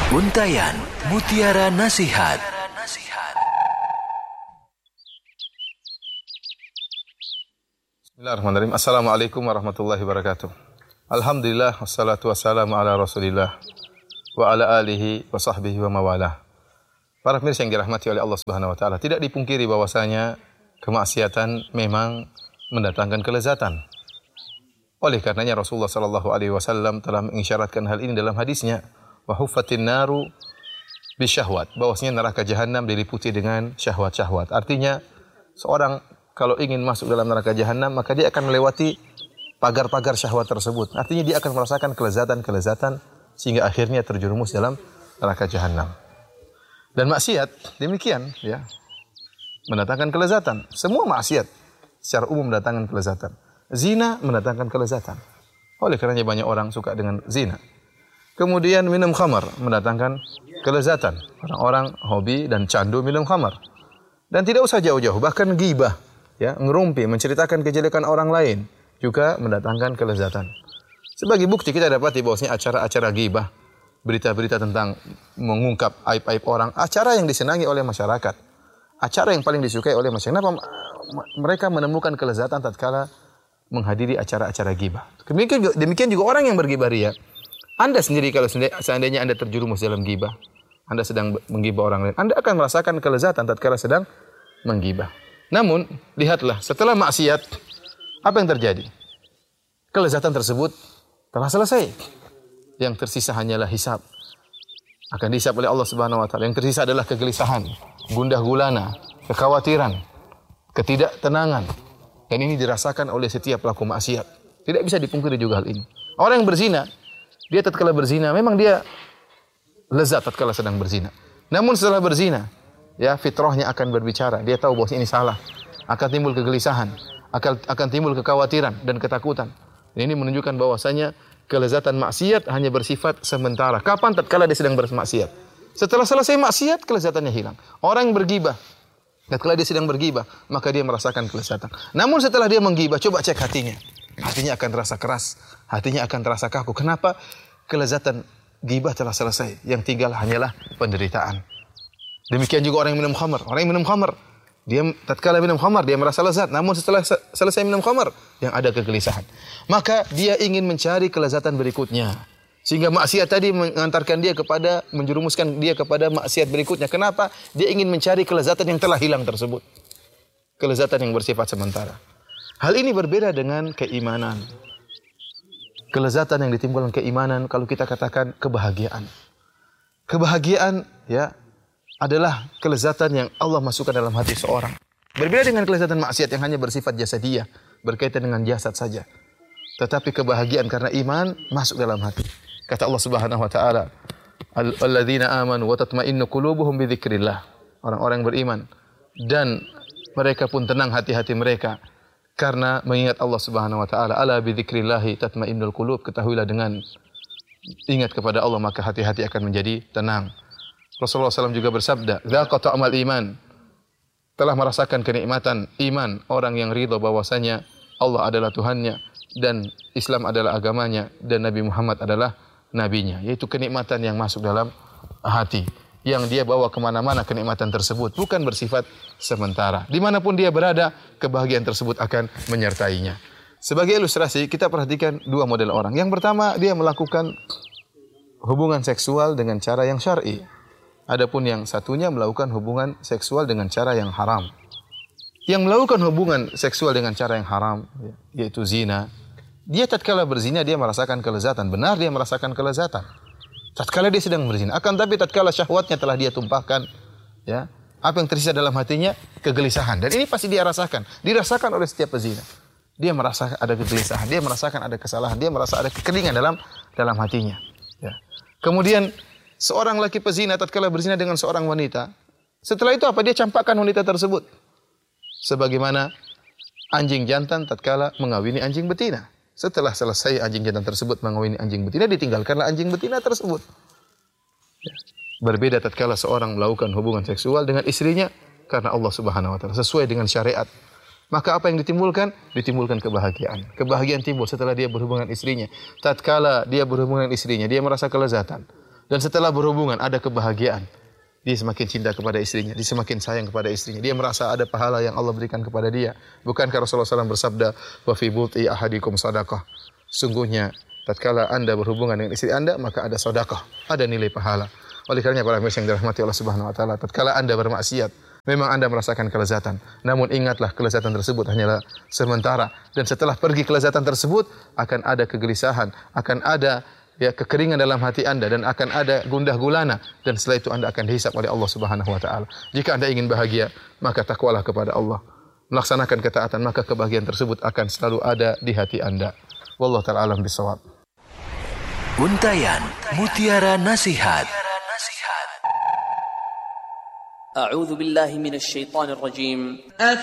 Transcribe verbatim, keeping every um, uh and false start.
Untayan Mutiara Nasihat. Bismillahirrahmanirrahim. Assalamualaikum warahmatullahi wabarakatuh. Alhamdulillah wassalatu wassalamu ala Rasulillah wa ala alihi wa sahbihi wa mawalah. Para pemirsa yang dirahmati oleh Allah Subhanahu wa taala, tidak dipungkiri bahwasanya kemaksiatan memang mendatangkan kelezatan. Oleh karenanya Rasulullah sallallahu alaihi wasallam telah mengisyaratkan hal ini dalam hadisnya, wa huffatin naru bisyahwat, bahwasanya neraka jahanam diliputi dengan syahwat-syahwat. Artinya seorang kalau ingin masuk dalam neraka jahanam, maka dia akan melewati pagar-pagar syahwat tersebut. Artinya dia akan merasakan kelezatan-kelezatan sehingga akhirnya terjerumus dalam neraka jahanam. Dan maksiat demikian, ya, mendatangkan kelezatan. Semua maksiat secara umum mendatangkan kelezatan. Zina mendatangkan kelezatan. Oleh karenanya banyak orang suka dengan zina. Kemudian minum khamar mendatangkan kelezatan. Orang-orang hobi dan candu minum khamar. Dan tidak usah jauh-jauh, bahkan ghibah, ya, ngerumpi, menceritakan kejelekan orang lain juga mendatangkan kelezatan. Sebagai bukti kita dapati bahwasanya acara-acara ghibah, berita-berita tentang mengungkap aib-aib orang, acara yang disenangi oleh masyarakat, acara yang paling disukai oleh masyarakat. Kenapa mereka menemukan kelezatan tatkala menghadiri acara-acara ghibah? Demikian, demikian juga orang yang berghibah ria. Anda sendiri kalau seandainya Anda terjerumus dalam ghibah, Anda sedang menggibah orang lain, Anda akan merasakan kelezatan tatkala sedang menggibah. Namun, lihatlah, setelah maksiat, apa yang terjadi? Kelezatan tersebut telah selesai. Yang tersisa hanyalah hisab. Akan dihisab oleh Allah Subhanahu wa taala. Yang tersisa adalah kegelisahan, gundah gulana, kekhawatiran, ketidaktenangan. Dan ini dirasakan oleh setiap pelaku maksiat. Tidak bisa dipungkiri juga hal ini. Orang yang berzina, dia tatkala berzina, memang dia lezat tatkala sedang berzina. Namun setelah berzina, ya, fitrahnya akan berbicara. Dia tahu bahwa ini salah. Akan timbul kegelisahan, akan akan timbul kekhawatiran dan ketakutan. Dan ini menunjukkan bahwasanya kelezatan maksiat hanya bersifat sementara. Kapan? Tatkala dia sedang bermaksiat. Setelah selesai maksiat, kelezatannya hilang. Orang yang bergibah, tatkala dia sedang bergibah, maka dia merasakan kelezatan. Namun setelah dia menggibah, coba cek hatinya. Hatinya akan terasa keras, hatinya akan terasa kaku. Kenapa? Kelezatan gibah telah selesai. Yang tinggal hanyalah penderitaan. Demikian juga orang yang minum khamar. Orang yang minum khamar, dia tatkala minum khamar dia merasa lezat, namun setelah selesai minum khamar yang ada kegelisahan. Maka dia ingin mencari kelezatan berikutnya. Sehingga maksiat tadi mengantarkan dia kepada menjerumuskan dia kepada maksiat berikutnya. Kenapa? Dia ingin mencari kelezatan yang telah hilang tersebut. Kelezatan yang bersifat sementara. Hal ini berbeda dengan keimanan. Kelezatan yang ditimbulkan keimanan kalau kita katakan kebahagiaan. Kebahagiaan, ya, adalah kelezatan yang Allah masukkan dalam hati seorang. Berbeda dengan kelezatan maksiat yang hanya bersifat jasadiyah, berkaitan dengan jasad saja. Tetapi kebahagiaan karena iman masuk dalam hati. Kata Allah Subhanahu wa taala, "Alladzina amanu wa tatma'innu qulubuhum bi dzikrillah." Orang-orang beriman dan mereka pun tenang hati-hati mereka karena mengingat Allah Subhanahu wa taala. Ala bi dzikrillah tatma'innul qulub. Ketahuilah dengan ingat kepada Allah maka hati-hati akan menjadi tenang. Rasulullah shallallahu alaihi wasallam juga bersabda, "Dzaqa ta'mal iman." Telah merasakan kenikmatan iman orang yang ridha bahwasanya Allah adalah Tuhannya dan Islam adalah agamanya dan Nabi Muhammad adalah nabinya. Yaitu kenikmatan yang masuk dalam hati. Yang dia bawa kemana-mana kenikmatan tersebut. Bukan bersifat sementara. Dimanapun dia berada, kebahagiaan tersebut akan menyertainya. Sebagai ilustrasi, kita perhatikan dua model orang. Yang pertama, dia melakukan hubungan seksual dengan cara yang syar'i. Adapun yang satunya melakukan hubungan seksual dengan cara yang haram. Yang melakukan hubungan seksual dengan cara yang haram, yaitu zina, dia tatkala berzina dia merasakan kelezatan. Benar dia merasakan kelezatan. Tatkala dia sedang berzina. Akan tapi tatkala syahwatnya telah dia tumpahkan, ya, apa yang tersisa dalam hatinya? Kegelisahan. Dan ini pasti dia rasakan. Dirasakan oleh setiap pezina. Dia merasa ada kegelisahan, dia merasakan ada kesalahan, dia merasa ada kekeringan dalam dalam hatinya. Ya. Kemudian seorang laki pezina tatkala berzina dengan seorang wanita, setelah itu apa? Dia campakkan wanita tersebut. Sebagaimana anjing jantan tatkala mengawini anjing betina. Setelah selesai anjing jantan tersebut mengawini anjing betina, ditinggalkanlah anjing betina tersebut. Berbeda tatkala seorang melakukan hubungan seksual dengan istrinya karena Allah Subhanahu wa taala, sesuai dengan syariat. Maka apa yang ditimbulkan? Ditimbulkan kebahagiaan. Kebahagiaan timbul setelah dia berhubungan istrinya. Tatkala dia berhubungan istrinya, dia merasa kelezatan. Dan setelah berhubungan ada kebahagiaan. Dia semakin cinta kepada istrinya, dia semakin sayang kepada istrinya. Dia merasa ada pahala yang Allah berikan kepada dia. Bukankah Rasulullah shallallahu alaihi wasallam bersabda, "Wa fi buti ahadikum sadaqah." Sungguhnya tatkala Anda berhubungan dengan istri Anda, maka ada sedekah, ada nilai pahala. Oleh karenanya para pemirsa yang dirahmati Allah Subhanahu wa taala, tatkala Anda bermaksiat, memang Anda merasakan kelezatan. Namun ingatlah kelezatan tersebut hanyalah sementara, dan setelah pergi kelezatan tersebut akan ada kegelisahan, akan ada ya kekeringan dalam hati Anda dan akan ada gundah gulana, dan setelah itu Anda akan dihisab oleh Allah Subhanahu wa taala. Jika Anda ingin bahagia, maka takwalah kepada Allah. Melaksanakan ketaatan, maka kebahagiaan tersebut akan selalu ada di hati Anda. Wallahu ta'ala alam bisawab. Untayan Mutiara Nasihat. A'udzu billahi minasy syaithanir rajim.